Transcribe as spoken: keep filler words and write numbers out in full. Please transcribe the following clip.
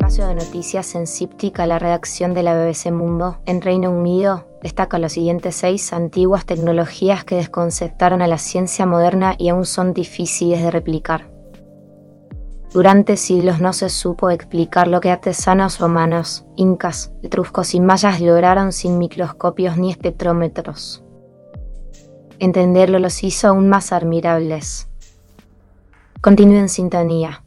espacio de noticias en Cíptica, la redacción de la B B C Mundo, en Reino Unido, destaca los siguientes seis antiguas tecnologías que desconcertaron a la ciencia moderna y aún son difíciles de replicar. Durante siglos no se supo explicar lo que artesanos romanos, incas, etruscos y mayas lograron sin microscopios ni espectrómetros. Entenderlo los hizo aún más admirables. Continúe en sintonía.